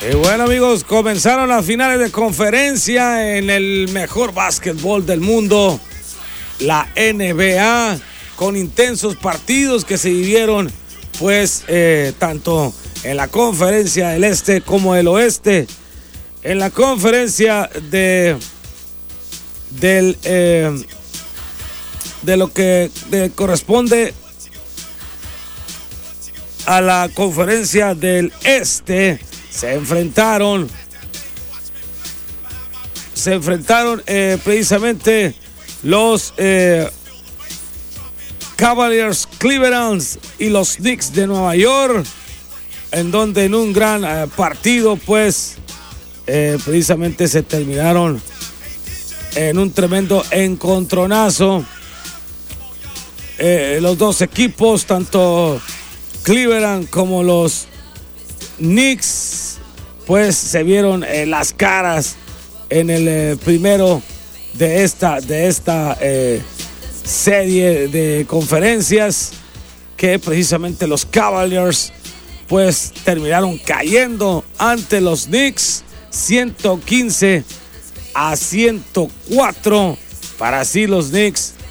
Y bueno, amigos, comenzaron las finales de conferencia en el mejor básquetbol del mundo, la NBA, con intensos partidos que se vivieron, pues, tanto en la conferencia del este como del oeste. En la conferencia de lo que corresponde a la conferencia del este, se enfrentaron precisamente los Cavaliers Cleveland y los Knicks de Nueva York, en donde en un gran partido, pues, precisamente se terminaron en un tremendo encontronazo. Los dos equipos, tanto Cleveland como los Knicks, pues se vieron las caras en el primero de esta serie de conferencias, que precisamente los Cavaliers pues terminaron cayendo ante los Knicks 115-104, para así los Knicks